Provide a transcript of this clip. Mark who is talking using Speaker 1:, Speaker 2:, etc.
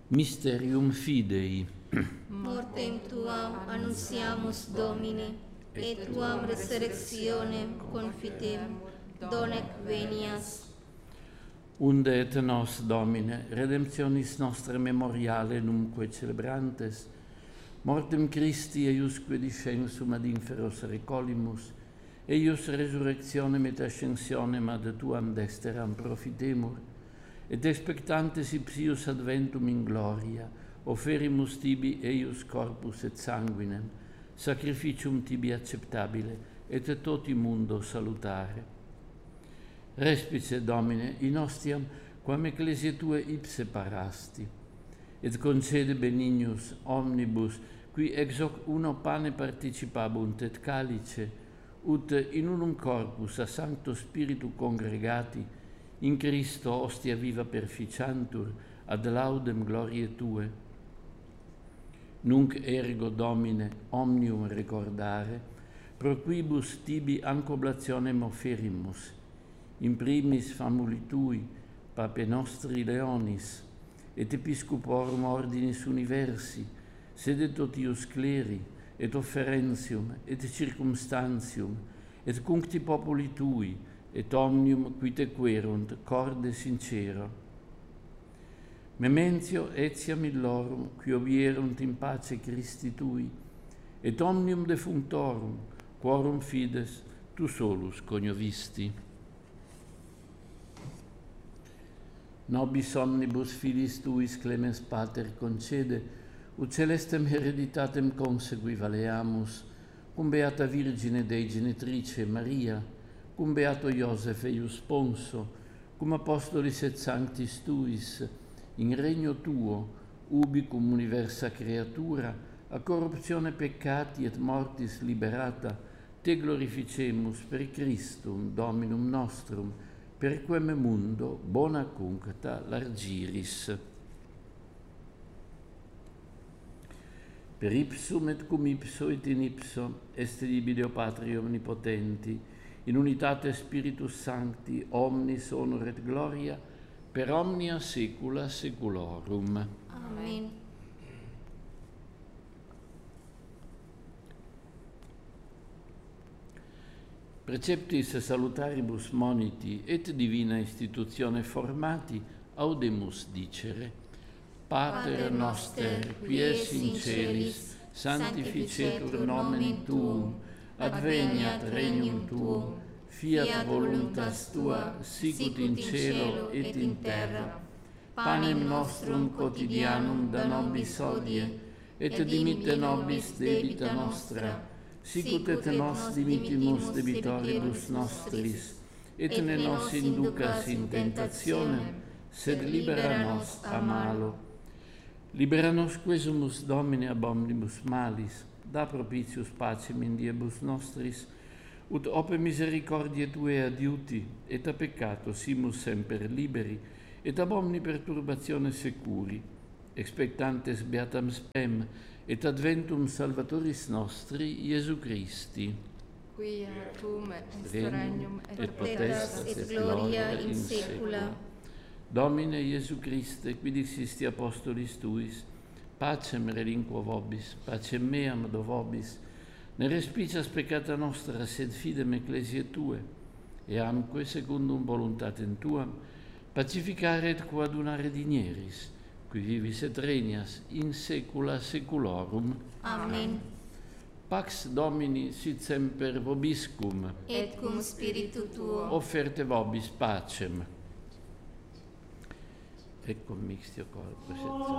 Speaker 1: Mysterium Fidei.
Speaker 2: Mortem tuam annunciamus Domine, et tuam resurrectionem confitem, donec venias.
Speaker 1: Unde et nos, Domine, redemptionis nostre memoriale numque celebrantes, mortem Christi eiusque descensum ad inferos recolimus, eius resurrectionem et ascensionem ad tuam dexteram profitemur, et expectantes ipsius adventum in gloria, offerimus tibi eius corpus et sanguinem, sacrificium tibi acceptabile, et toti mundo salutare. Respice, Domine, in ostiam, quam ecclesiae Tue ipse parasti, et concede benignus omnibus, qui ex hoc uno pane participabunt et calice, ut in unum corpus a Sancto Spiritu congregati, in Christo ostia viva perficiantur, ad laudem gloriae Tue. Nunc ergo, Domine, omnium recordare, pro quibus tibi ancoblationem offerimus, in primis famuli Tui, Pape nostri Leonis, et Episcoporum ordinis universi, sede totius cleri, et offerentium, et circumstantium, et cuncti populi Tui, et omnium qui te querunt corde sincero. Mementio etiam illorum, qui obierunt in pace Christi Tui, et omnium defunctorum, quorum fides Tu solus coniovisti. Nobis omnibus filis Tuis clemens Pater concede, ut celestem hereditatem consegui valeamus, cum beata Virgine Dei Genetrice Maria, cum beato Iosef eius sponso, cum apostolis et sanctis Tuis, in regno Tuo, ubi cum universa creatura, a corruptione peccati et mortis liberata, te glorificemus per Christum, Dominum nostrum, per quem mundo bona cuncta largiris. Per ipsum et cum ipso et in ipso est dibi Deo Patri omnipotenti, in unitate Spiritus Sancti, omnis honor et gloria, per omnia saecula saeculorum.
Speaker 2: Amen.
Speaker 1: Preceptis salutaribus moniti et divina institutione formati, audemus dicere: Pater noster, qui es in celis, sanctificetur nomen Tuum, adveniat regnum Tuum, fiat voluntas Tua, sicut in cielo et in terra. Panem nostrum quotidianum da nobis hodie, et dimitte nobis debita nostra, sicut et nos dimittimus debitoribus nostris, et ne nos inducas in tentationem, sed libera nos a malo. Libera nos quesumus, Domine, ab omnibus malis, da propitius pacem in diebus nostris, ut ope misericordiae Tue adiuti, et a peccato simus semper liberi, et ab omni perturbatione securi, expectantes beatam spem, et adventum Salvatoris nostri, Iesu Christi.
Speaker 2: Quia Tuum est regnum et
Speaker 1: potestas
Speaker 2: et gloria in saecula.
Speaker 1: Domine Iesu Christe, qui dixisti apostolis Tuis, pacem relinquo vobis, pacem meam do vobis, ne respicias peccata nostra, sed fidem ecclesiae Tue, e amque secundum voluntatem Tuam, pacificare et coadunare digneris, qui vivis et regnas in saecula saeculorum.
Speaker 2: Amen.
Speaker 1: Pax Domini sit semper vobiscum,
Speaker 2: Et cum spiritu Tuo.
Speaker 1: offerte vobis pacem. Ecco mixtio corpus et